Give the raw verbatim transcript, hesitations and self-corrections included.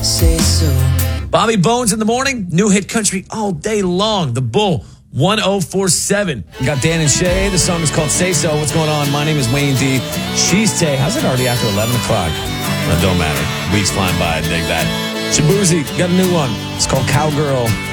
say so. Bobby Bones in the morning, new hit country all day long. The Bull, one oh four point seven. We got Dan and Shay. The song is called Say So. What's going on? My name is Wayne D. She's Tay. How's it already after eleven o'clock? Well, it don't matter. Weeks flying by. I dig that. Shabuzi got a new one. It's called Cowgirl.